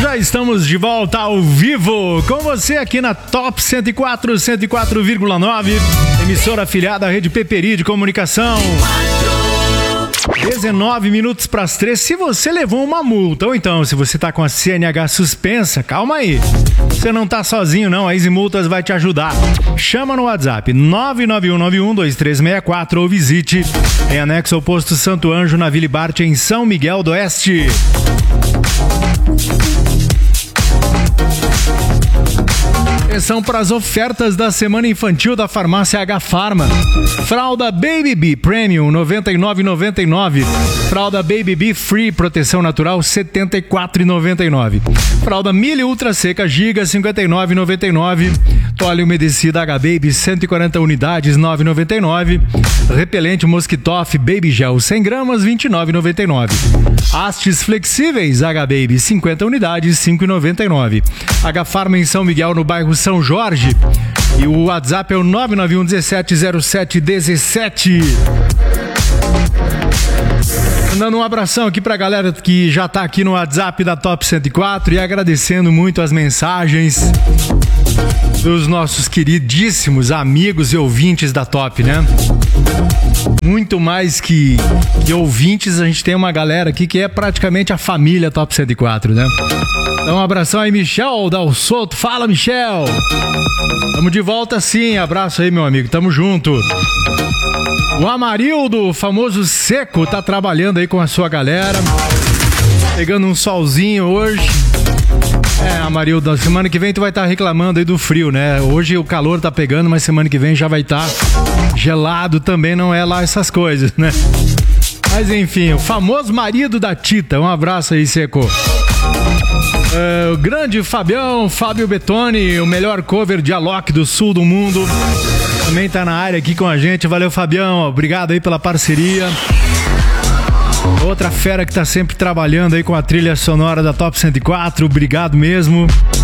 Já estamos de volta ao vivo com você aqui na Top 104, 104,9, emissora afiliada à Rede Peperi de Comunicação. 19 minutos para as 3. Se você levou uma multa, ou então se você tá com a CNH suspensa, calma aí. Você não tá sozinho não, a Easy Multas vai te ajudar. Chama no WhatsApp 991912364 ou visite em anexo ao posto Santo Anjo na Vila Bart em São Miguel do Oeste. Atenção para as ofertas da Semana Infantil da Farmácia H Pharma. Fralda Baby Bee Premium R$ 99,99. Fralda Baby Bee Free Proteção Natural R$ 74,99. Fralda Mille Ultra Seca Giga R$ 59,99. Toalha umedecida H-Baby 140 unidades R$ 9,99. Repelente Mosquitoff Baby Gel 100 gramas R$ 29,99. Hastes flexíveis H-Baby 50 unidades R$ 5,99. H Pharma em São Miguel, no bairro São Jorge. E o WhatsApp é o 991 170717. Mandando um abração aqui pra galera que já tá aqui no WhatsApp da Top 104 e agradecendo muito as mensagens dos nossos queridíssimos amigos e ouvintes da Top, né? Muito mais que ouvintes, a gente tem uma galera aqui que é praticamente a família Top 104, né? Então um abração aí, Michel Dal Soto. Fala, Michel! Tamo de volta sim, abraço aí, meu amigo, tamo junto. O Amarildo, o famoso Seco, tá trabalhando aí com a sua galera, pegando um solzinho hoje. Amarildo, semana que vem tu vai estar reclamando aí do frio, né? Hoje o calor tá pegando, mas semana que vem já vai estar gelado também, não é lá essas coisas, né? Mas enfim, o famoso marido da Tita, um abraço aí, Seco. O grande Fábio Betoni, o melhor cover de Alok do sul do mundo, também tá na área aqui com a gente. Valeu, Fabião, obrigado aí pela parceria. Outra fera que tá sempre trabalhando aí com a trilha sonora da Top 104, obrigado mesmo.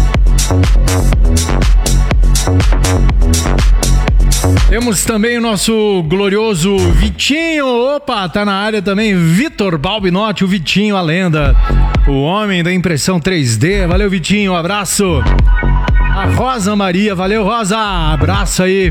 Temos também o nosso glorioso Vitinho, opa, tá na área também, Vitor Balbinotti, o Vitinho, a lenda, o homem da impressão 3D, valeu Vitinho, um abraço. A Rosa Maria, valeu Rosa, abraço aí.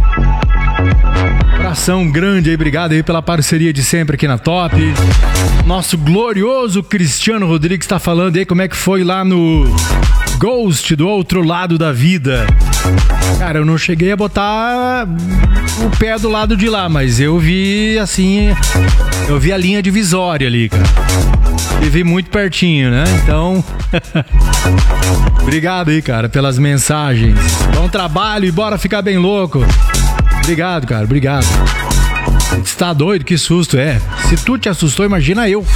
Abração grande aí, obrigado aí pela parceria de sempre aqui na Top. Nosso glorioso Cristiano Rodrigues tá falando aí como é que foi lá no Ghost do Outro Lado da Vida. Cara, eu não cheguei a botar o pé do lado de lá, mas eu vi assim, eu vi a linha divisória ali, cara. E vi muito pertinho, né? Então, obrigado aí, cara, pelas mensagens. Bom trabalho e bora ficar bem louco. Obrigado, cara, obrigado. Você tá doido? Que susto, é. Se tu te assustou, imagina eu.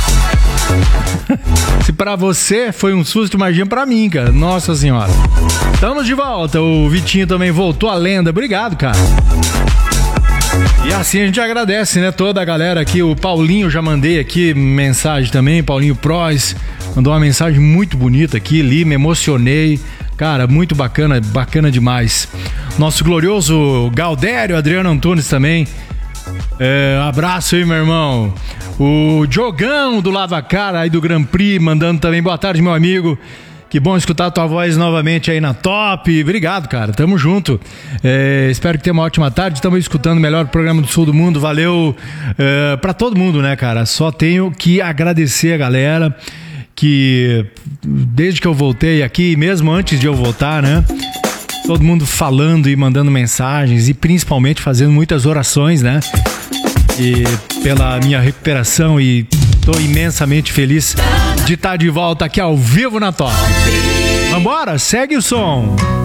Se pra você foi um susto, imagina pra mim, cara. Nossa senhora. Estamos de volta. O Vitinho também voltou, a lenda. Obrigado, cara. E assim a gente agradece, né? Toda a galera aqui. O Paulinho, já mandei aqui mensagem também. Paulinho Prois mandou uma mensagem muito bonita aqui. Li, me emocionei. Cara, muito bacana, bacana demais. Nosso glorioso Galdério, Adriano Antunes também. Abraço aí, meu irmão. O Diogão do Lava Cara aí do Grand Prix, mandando também boa tarde, meu amigo. Que bom escutar a tua voz novamente aí na Top. Obrigado, cara. Tamo junto. Espero que tenha uma ótima tarde. Estamos escutando o melhor programa do sul do mundo. Valeu pra todo mundo, né, cara? Só tenho que agradecer a galera que desde que eu voltei aqui, mesmo antes de eu voltar, né? Todo mundo falando e mandando mensagens e principalmente fazendo muitas orações, né? E pela minha recuperação, e tô imensamente feliz de estar de volta aqui ao vivo na Top. Vambora, segue o som.